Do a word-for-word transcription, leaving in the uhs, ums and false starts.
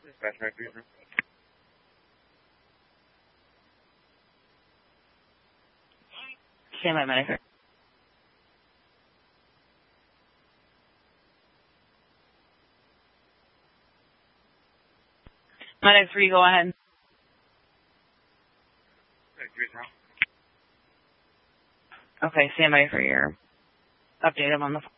Dispatch right here. Stand by, medic. Medic three, go ahead. Okay, stand by for your update. I'm on the phone.